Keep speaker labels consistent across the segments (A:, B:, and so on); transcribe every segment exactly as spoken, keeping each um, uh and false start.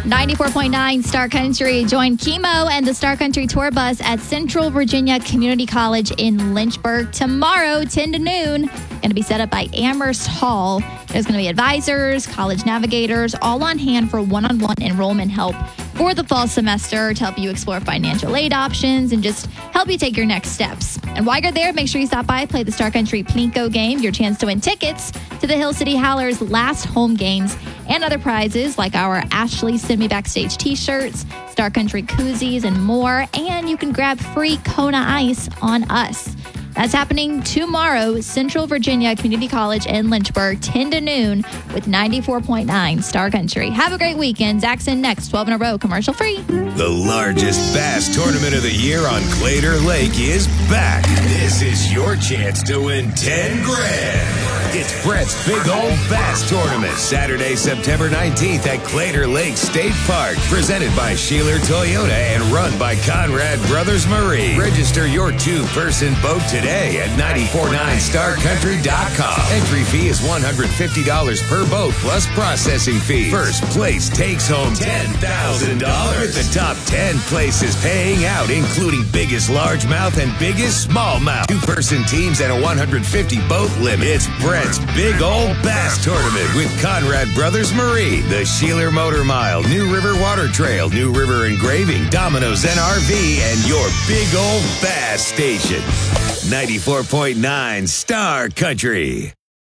A: ninety-four point nine Star Country. Join Chemo and the Star Country Tour Bus at Central Virginia Community College in Lynchburg tomorrow, ten to noon. Going to be set up by Amherst Hall. There's going to be advisors, college navigators, all on hand for one-on-one enrollment help for the fall semester to help you explore financial aid options and just help you take your next steps. And while you're there, make sure you stop by, play the Star Country Plinko game, your chance to win tickets to the Hill City Howlers' last home games and other prizes like our Ashley Send Me Backstage t-shirts, Star Country koozies, and more. And you can grab free Kona Ice on us. That's happening tomorrow, Central Virginia Community College in Lynchburg, ten to noon with ninety-four point nine Star Country. Have a great weekend. Zaxxon next, twelve in a row, commercial free.
B: The largest bass tournament of the year on Clater Lake is back. This is your chance to win ten grand. It's Brett's Big Old Bass Tournament, Saturday, September nineteenth at Clater Lake State Park. Presented by Sheeler Toyota and run by Conrad Brothers Marine. Register your two-person boat today at nine four nine star country dot com. Entry fee is one hundred fifty dollars per boat plus processing fee. First place takes home ten thousand dollars. With the top ten places paying out, including biggest largemouth and biggest smallmouth. Two-person teams and a one hundred fifty boat limit. It's Brett's Big Old Bass Tournament with Conrad Brothers Marine, the Sheeler Motor Mile, New River Water Trail, New River Engraving, Domino's N R V, and your Big Old Bass Station. ninety-four point nine Star Country.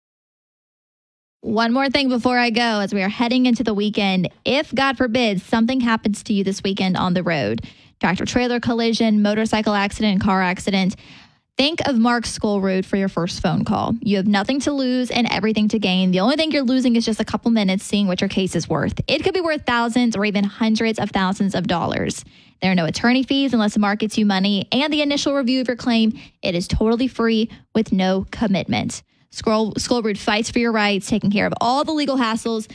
A: One more thing before I go, as we are heading into the weekend. If, God forbid, something happens to you this weekend on the road, tractor-trailer collision, motorcycle accident, car accident, think of Mark Skolrud for your first phone call. You have nothing to lose and everything to gain. The only thing you're losing is just a couple minutes seeing what your case is worth. It could be worth thousands or even hundreds of thousands of dollars. There are no attorney fees unless Mark gets you money, and the initial review of your claim, it is totally free with no commitment. Skolrud fights for your rights, taking care of all the legal hassles